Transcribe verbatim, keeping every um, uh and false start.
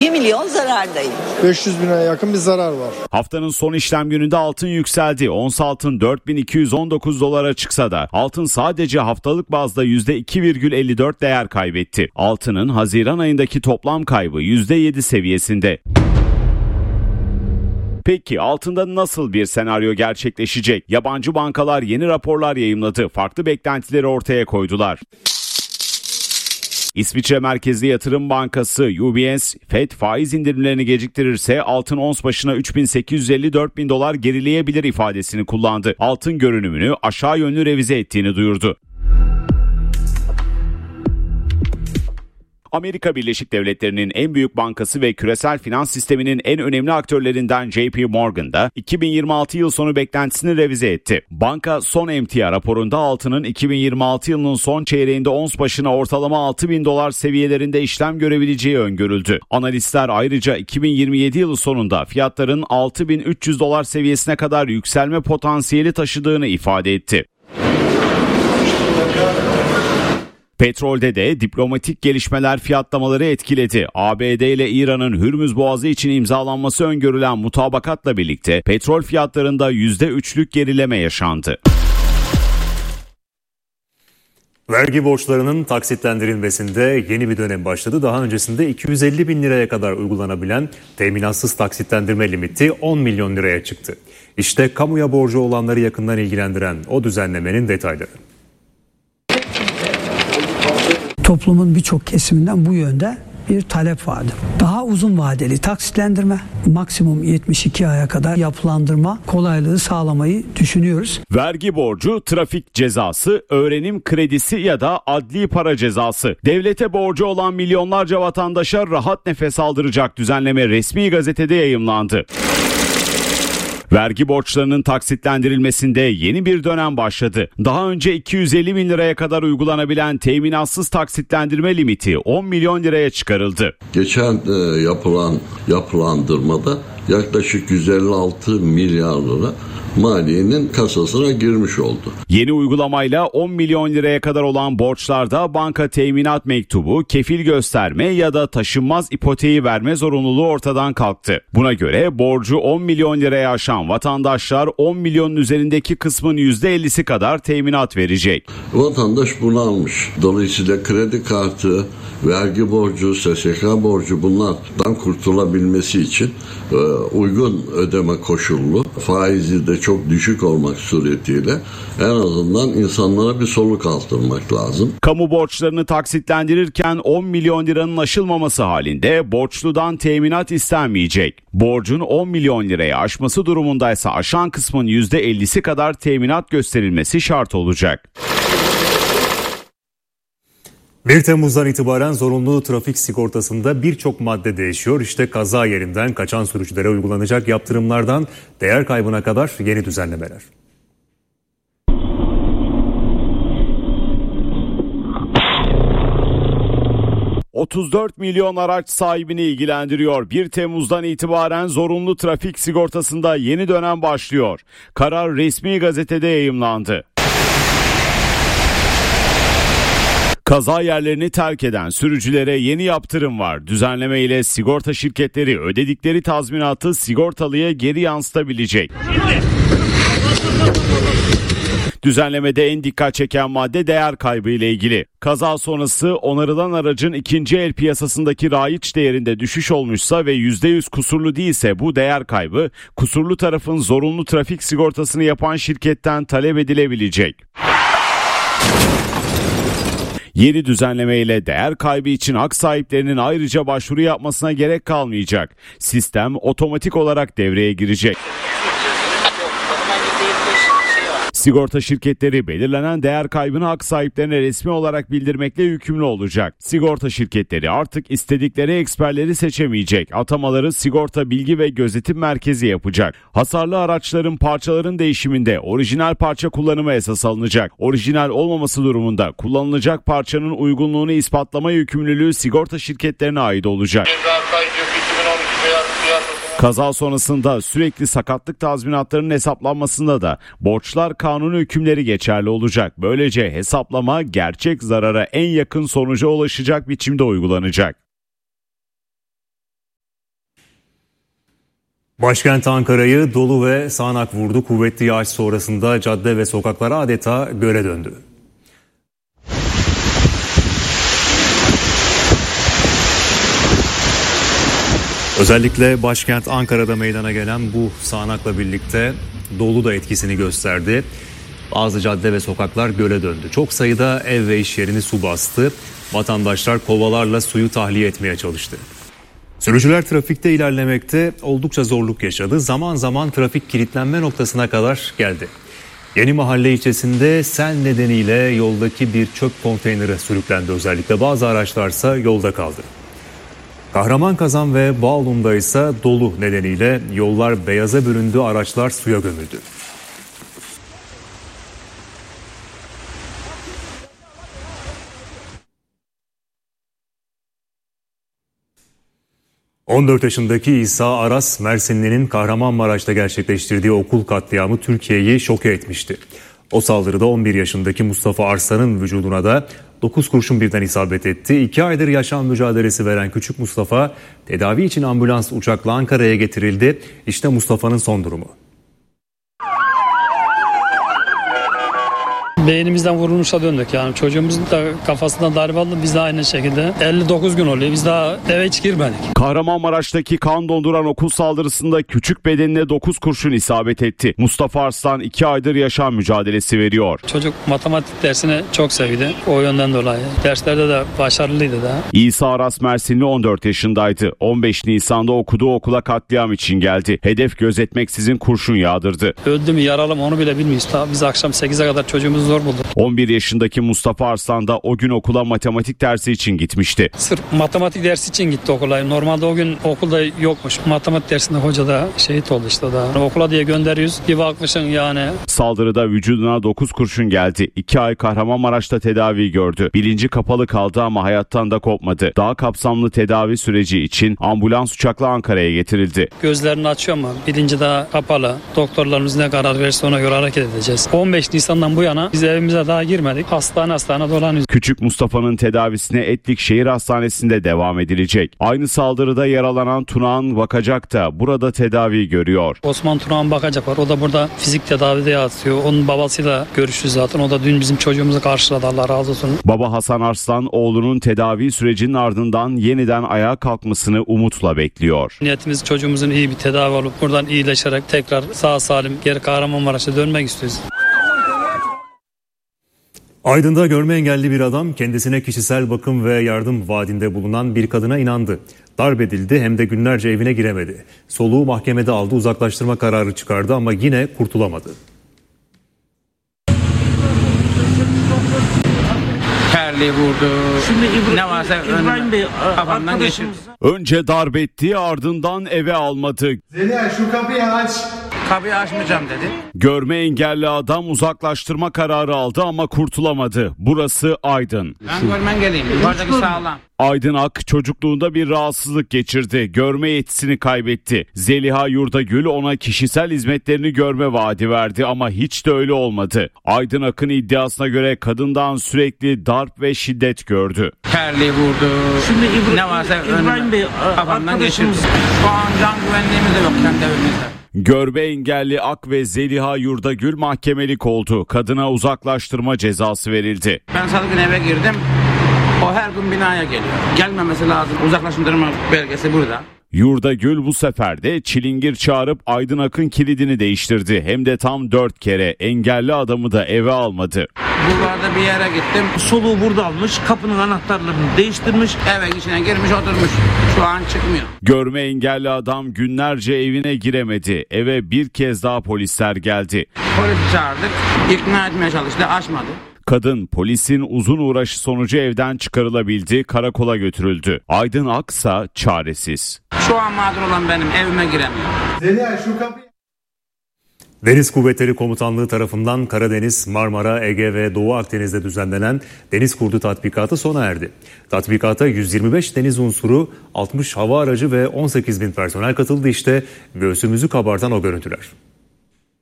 bir milyon zarardayım. beş yüz bine yakın bir zarar var. Haftanın son işlem gününde altın yükseldi. Ons altın dört bin iki yüz on dokuz dolara çıksa da altın sadece haftalık bazda yüzde iki virgül elli dört değer kaybetti. Altının Haziran ayındaki toplam kaybı yüzde yedi seviyesinde. Peki altında nasıl bir senaryo gerçekleşecek? Yabancı bankalar yeni raporlar yayımladı. Farklı beklentileri ortaya koydular. İsviçre merkezli yatırım bankası U B S, Fed faiz indirimlerini geciktirirse altın ons başına üç bin sekiz yüz elli dört bin dolar gerileyebilir ifadesini kullandı. Altın görünümünü aşağı yönlü revize ettiğini duyurdu. Amerika Birleşik Devletleri'nin en büyük bankası ve küresel finans sisteminin en önemli aktörlerinden J P Morgan da iki bin yirmi altı yıl sonu beklentisini revize etti. Banka son emtia raporunda altının iki bin yirmi altı yılının son çeyreğinde ons başına ortalama altı bin dolar seviyelerinde işlem görebileceği öngörüldü. Analistler ayrıca iki bin yirmi yedi yılı sonunda fiyatların altı bin üç yüz dolar seviyesine kadar yükselme potansiyeli taşıdığını ifade etti. Petrolde de diplomatik gelişmeler fiyatlamaları etkiledi. A B D ile İran'ın Hürmüz Boğazı için imzalanması öngörülen mutabakatla birlikte petrol fiyatlarında yüzde üçlük gerileme yaşandı. Vergi borçlarının taksitlendirilmesinde yeni bir dönem başladı. Daha öncesinde iki yüz elli bin liraya kadar uygulanabilen teminatsız taksitlendirme limiti on milyon liraya çıktı. İşte kamuya borcu olanları yakından ilgilendiren o düzenlemenin detayları. Toplumun birçok kesiminden bu yönde bir talep vardı. Daha uzun vadeli taksitlendirme, maksimum yetmiş iki aya kadar yapılandırma kolaylığı sağlamayı düşünüyoruz. Vergi borcu, trafik cezası, öğrenim kredisi ya da adli para cezası. Devlete borcu olan milyonlarca vatandaşa rahat nefes aldıracak düzenleme resmi gazetede yayımlandı. Vergi borçlarının taksitlendirilmesinde yeni bir dönem başladı. Daha önce iki yüz elli bin liraya kadar uygulanabilen teminatsız taksitlendirme limiti on milyon liraya çıkarıldı. Geçen e, yapılan yapılandırmada yaklaşık yüz elli altı milyar lira maliyenin kasasına girmiş oldu. Yeni uygulamayla on milyon liraya kadar olan borçlarda banka teminat mektubu, kefil gösterme ya da taşınmaz ipoteği verme zorunluluğu ortadan kalktı. Buna göre borcu on milyon liraya aşan vatandaşlar on milyonun üzerindeki kısmın yüzde ellisi kadar teminat verecek. Vatandaş bunu almış. Dolayısıyla kredi kartı, vergi borcu, S S K borcu bunlardan kurtulabilmesi için e, uygun ödeme koşullu, faizi de çok düşük olmak suretiyle en azından insanlara bir soluk aldırmak lazım. Kamu borçlarını taksitlendirirken on milyon liranın aşılmaması halinde borçludan teminat istenmeyecek. Borcun on milyon liraya aşması durumundaysa aşan kısmın yüzde ellisi kadar teminat gösterilmesi şart olacak. bir Temmuz'dan itibaren zorunlu trafik sigortasında birçok madde değişiyor. İşte kaza yerinden kaçan sürücülere uygulanacak yaptırımlardan değer kaybına kadar yeni düzenlemeler. otuz dört milyon araç sahibini ilgilendiriyor. bir Temmuz'dan itibaren zorunlu trafik sigortasında yeni dönem başlıyor. Karar resmi gazetede yayımlandı. Kaza yerlerini terk eden sürücülere yeni yaptırım var. Düzenleme ile sigorta şirketleri ödedikleri tazminatı sigortalıya geri yansıtabilecek. Düzenlemede en dikkat çeken madde değer kaybı ile ilgili. Kaza sonrası onarılan aracın ikinci el piyasasındaki raiç değerinde düşüş olmuşsa ve yüzde yüz kusurlu değilse bu değer kaybı kusurlu tarafın zorunlu trafik sigortasını yapan şirketten talep edilebilecek. Yeni düzenleme ile değer kaybı için hak sahiplerinin ayrıca başvuru yapmasına gerek kalmayacak. Sistem otomatik olarak devreye girecek. Sigorta şirketleri belirlenen değer kaybını hak sahiplerine resmi olarak bildirmekle yükümlü olacak. Sigorta şirketleri artık istedikleri eksperleri seçemeyecek. Atamaları Sigorta Bilgi ve Gözetim Merkezi yapacak. Hasarlı araçların parçaların değişiminde orijinal parça kullanımı esas alınacak. Orijinal olmaması durumunda kullanılacak parçanın uygunluğunu ispatlama yükümlülüğü sigorta şirketlerine ait olacak. Kaza sonrasında sürekli sakatlık tazminatlarının hesaplanmasında da borçlar kanunu hükümleri geçerli olacak. Böylece hesaplama gerçek zarara en yakın sonuca ulaşacak biçimde uygulanacak. Başkent Ankara'yı dolu ve sağanak vurdu. Kuvvetli yağış sonrasında cadde ve sokaklar adeta göle döndü. Özellikle başkent Ankara'da meydana gelen bu sağanakla birlikte dolu da etkisini gösterdi. Bazı cadde ve sokaklar göle döndü. Çok sayıda ev ve iş yerini su bastı. Vatandaşlar kovalarla suyu tahliye etmeye çalıştı. Sürücüler trafikte ilerlemekte oldukça zorluk yaşadı. Zaman zaman trafik kilitlenme noktasına kadar geldi. Yeni Mahalle ilçesinde sel nedeniyle yoldaki bir çöp konteyneri sürüklendi özellikle. Bazı araçlarsa yolda kaldı. Kahramanmaraş ve Bağlum'da ise dolu nedeniyle yollar beyaza büründü, araçlar suya gömüldü. on dört yaşındaki İsa Aras Mersinli'nin Kahramanmaraş'ta gerçekleştirdiği okul katliamı Türkiye'yi şoke etmişti. O saldırıda on bir yaşındaki Mustafa Arslan'ın vücuduna da dokuz kurşun birden isabet etti. iki aydır yaşam mücadelesi veren küçük Mustafa tedavi için ambulans uçakla Ankara'ya getirildi. İşte Mustafa'nın son durumu. Beynimizden vurulmuşa döndük yani. Çocuğumuzun da kafasından darbe aldı. Biz de aynı şekilde. elli dokuz gün oluyor. Biz daha eve hiç girmedik. Kahramanmaraş'taki kan donduran okul saldırısında küçük bedenine dokuz kurşun isabet etti. Mustafa Arslan iki aydır yaşam mücadelesi veriyor. Çocuk matematik dersini çok sevdi. O yönden dolayı. Derslerde de başarılıydı da. İsa Aras Mersinli on dört yaşındaydı. on beş Nisan'da okuduğu okula katliam için geldi. Hedef gözetmeksizin kurşun yağdırdı. Öldü mü yaralı mı onu bile bilmiyoruz. Daha biz akşam sekize kadar çocuğumuzu zor bulduk. on bir yaşındaki Mustafa Arslan da o gün okula matematik dersi için gitmişti. Sırf matematik dersi için gitti okula. Normalde o gün okulda yokmuş. Matematik dersinde hoca da şehit oldu işte da. Okula diye gönderiyoruz. Bir bakmışsın yani. Saldırıda vücuduna dokuz kurşun geldi. iki ay Kahramanmaraş'ta tedavi gördü. Bilinci kapalı kaldı ama hayattan da kopmadı. Daha kapsamlı tedavi süreci için ambulans uçakla Ankara'ya getirildi. Gözlerini açıyor ama bilinci daha kapalı. Doktorlarımız ne karar verirse ona göre hareket edeceğiz. on beş Nisan'dan bu yana biz evimize daha girmedik. Hastane hastane dolanıyoruz. Küçük Mustafa'nın tedavisine Etlik Şehir Hastanesi'nde devam edilecek. Aynı saldırıda yaralanan Tunağan Bakacak da burada tedavi görüyor. Osman Tunağan Bakacak var. O da burada fizik tedavide yatıyor. Onun babasıyla görüştük zaten. O da dün bizim çocuğumuzu karşıladı. Allah razı olsun. Baba Hasan Arslan oğlunun tedavi sürecinin ardından yeniden ayağa kalkmasını umutla bekliyor. Niyetimiz çocuğumuzun iyi bir tedavi olup buradan iyileşerek tekrar sağ salim geri Kahramanmaraş'a dönmek istiyoruz. Aydın'da görme engelli bir adam kendisine kişisel bakım ve yardım vaadinde bulunan bir kadına inandı. Darp edildi hem de günlerce evine giremedi. Soluğu mahkemede aldı, uzaklaştırma kararı çıkardı ama yine kurtulamadı. Terliği vurdu. Şimdi ne varsa İbrahim Bey kafamdan geçirdi. Önce darp etti, ardından eve almadı. Zeliha şu kapıyı aç. Kapıyı açmayacağım dedi. Görme engelli adam uzaklaştırma kararı aldı ama kurtulamadı. Burası Aydın. Ben görmen geleyim. Yukarıdaki sağlam. Aydın Ak çocukluğunda bir rahatsızlık geçirdi. Görme yetisini kaybetti. Zeliha Yurdagül ona kişisel hizmetlerini görme vaadi verdi ama hiç de öyle olmadı. Aydın Ak'ın iddiasına göre kadından sürekli darp ve şiddet gördü. Terliği vurdu. Şimdi İbrahim, ne varsa İbrahim Bey kafamdan geçirdi. Şu an can güvenliğimiz de yok kendi evimizde. Görme engelli Ak ve Zeliha Yurdagül mahkemelik oldu. Kadına uzaklaştırma cezası verildi. Ben salı günü eve girdim. O her gün binaya geliyor. Gelmemesi lazım. Uzaklaştırma belgesi burada. Yurdagül bu sefer de çilingir çağırıp Aydın Ak'ın kilidini değiştirdi. Hem de tam dört kere. Engelli adamı da eve almadı. Buralarda bir yere gittim. Soluğu burada almış, kapının anahtarlarını değiştirmiş. Eve içine girmiş oturmuş. Şu an çıkmıyor. Görme engelli adam günlerce evine giremedi. Eve bir kez daha polisler geldi. Polisi çağırdık. İkna etmeye çalıştı. Açmadı. Kadın polisin uzun uğraşı sonucu evden çıkarılabildi, karakola götürüldü. Aydın Aksa çaresiz. Şu an mağdur olan benim, evime giremiyor. Zeliha şu kapıyı... Deniz Kuvvetleri Komutanlığı tarafından Karadeniz, Marmara, Ege ve Doğu Akdeniz'de düzenlenen Deniz Kurdu tatbikatı sona erdi. Tatbikata yüz yirmi beş deniz unsuru, altmış hava aracı ve on sekiz bin personel katıldı. İşte göğsümüzü kabartan o görüntüler.